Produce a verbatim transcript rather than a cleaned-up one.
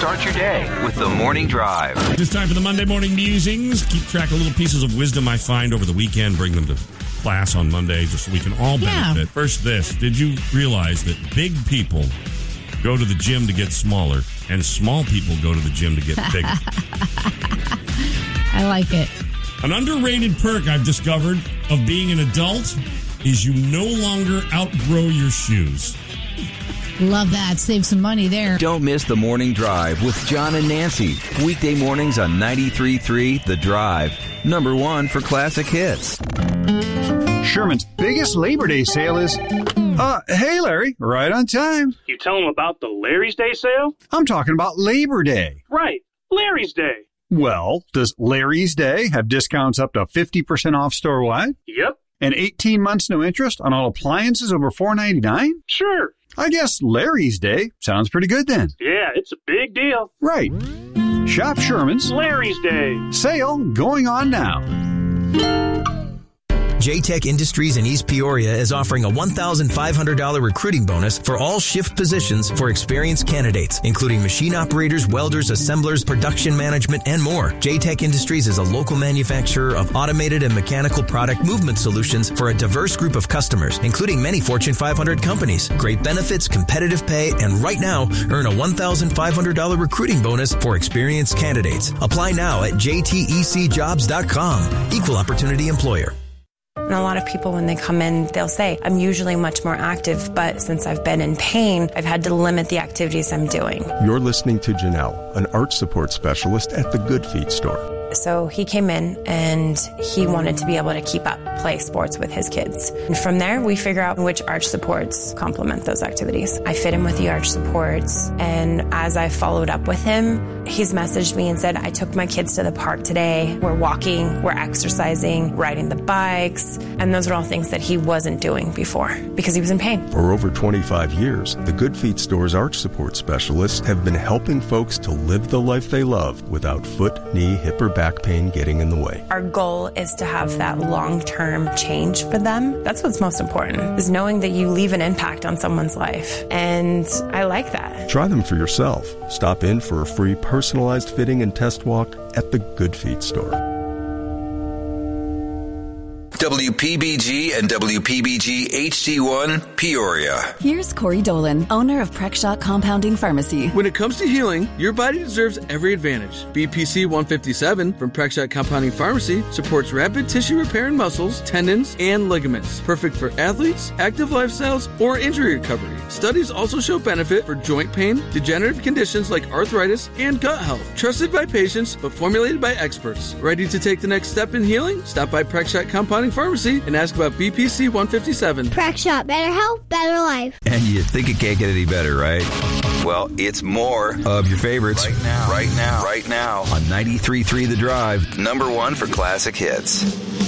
Start your day with the Morning Drive. It's time for the Monday Morning Musings. Keep track of little pieces of wisdom I find over the weekend, bring them to class on Monday just so we can all benefit. Yeah. First this, did you realize that big people go to the gym to get smaller and small people go to the gym to get bigger? I like it. An underrated perk I've discovered of being an adult is you no longer outgrow your shoes. Love that. Save some money there. Don't miss the Morning Drive with John and Nancy. Weekday mornings on ninety-three point three The Drive. Number one for classic hits. Sherman's biggest Labor Day sale is... Uh, hey, Larry. Right on time. You tell them about the Larry's Day sale? I'm talking about Labor Day. Right. Larry's Day. Well, does Larry's Day have discounts up to fifty percent off store-wide? Yep. And eighteen months no interest on all appliances over four ninety-nine? Sure. I guess Larry's Day sounds pretty good then. Yeah, it's a big deal. Right. Shop Sherman's Larry's Day sale going on now. J-Tech Industries in East Peoria is offering a one thousand five hundred dollars recruiting bonus for all shift positions for experienced candidates, including machine operators, welders, assemblers, production management, and more. J-Tech Industries is a local manufacturer of automated and mechanical product movement solutions for a diverse group of customers, including many Fortune five hundred companies. Great benefits, competitive pay, and right now, earn a one thousand five hundred dollars recruiting bonus for experienced candidates. Apply now at j t e c jobs dot com. Equal opportunity employer. And a lot of people, when they come in, they'll say, I'm usually much more active, but since I've been in pain, I've had to limit the activities I'm doing. You're listening to Janelle, an arch support specialist at the Good Feet store. So he came in and he wanted to be able to keep up, play sports with his kids. And from there, we figure out which arch supports complement those activities. I fit him with the arch supports. And as I followed up with him, he's messaged me and said, I took my kids to the park today. We're walking, we're exercising, riding the bikes. And those are all things that he wasn't doing before because he was in pain. For over twenty-five years, the Good Feet store's arch support specialists have been helping folks to live the life they love without foot, knee, hip, or back pain getting in the way. Our goal is to have that long-term change for them. That's what's most important, is knowing that you leave an impact on someone's life. And I like that. Try them for yourself. Stop in for a free personalized fitting and test walk at the Good Feet store. W P B G and W P B G H D one, Peoria. Here's Corey Dolan, owner of Prexshot Compounding Pharmacy. When it comes to healing, your body deserves every advantage. B P C one fifty-seven from Prexshot Compounding Pharmacy supports rapid tissue repair in muscles, tendons, and ligaments. Perfect for athletes, active lifestyles, or injury recovery. Studies also show benefit for joint pain, degenerative conditions like arthritis, and gut health. Trusted by patients, but formulated by experts. Ready to take the next step in healing? Stop by Prexshot Compounding Pharmacy and ask about B P C one fifty-seven. Prexshot, better health, better life. And you think it can't get any better, right? Well, it's more of your favorites right now, right now, right now on ninety-three point three The Drive, number one for classic hits.